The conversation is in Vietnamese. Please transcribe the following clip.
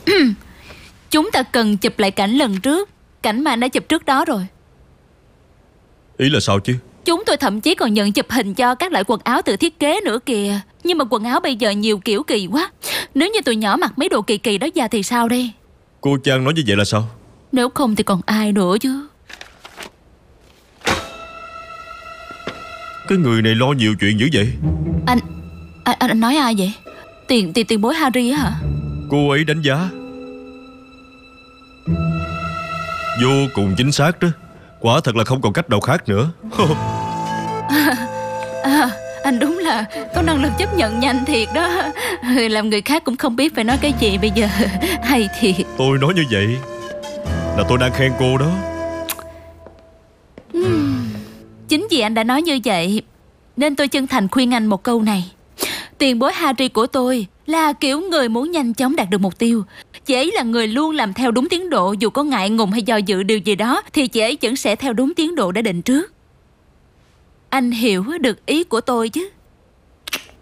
Chúng ta cần chụp lại cảnh lần trước, cảnh mà anh đã chụp trước đó rồi. Ý là sao chứ? Chúng tôi thậm chí còn nhận chụp hình cho các loại quần áo tự thiết kế nữa kìa. Nhưng mà quần áo bây giờ nhiều kiểu kỳ quá. Nếu như tụi nhỏ mặc mấy đồ kỳ kỳ đó ra thì sao đây? Cô Trang nói như vậy là sao? Nếu không thì còn ai nữa chứ. Cái người này lo nhiều chuyện dữ vậy. Anh nói ai vậy? Tiền bối Harry á hả? Cô ấy đánh giá vô cùng chính xác đó. Quả thật là không còn cách nào khác nữa. Anh đúng là có năng lực chấp nhận nhanh thiệt đó. Làm người khác cũng không biết phải nói cái gì bây giờ. Hay thiệt. Tôi nói như vậy là tôi đang khen cô đó. Chính vì anh đã nói như vậy nên tôi chân thành khuyên anh một câu này. Tiền bối Harry của tôi là kiểu người muốn nhanh chóng đạt được mục tiêu. Chị ấy là người luôn làm theo đúng tiến độ. Dù có ngại ngùng hay do dự điều gì đó thì chị ấy vẫn sẽ theo đúng tiến độ đã định trước. Anh hiểu được ý của tôi chứ?